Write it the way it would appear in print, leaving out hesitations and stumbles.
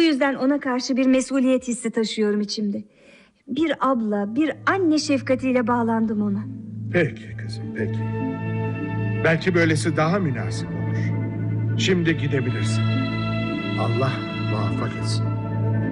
Bu yüzden ona karşı bir mesuliyet hissi taşıyorum içimde. Bir abla, bir anne şefkatiyle bağlandım ona. Peki kızım, peki. Belki böylesi daha münasip olur. Şimdi gidebilirsin. Allah muvaffak etsin.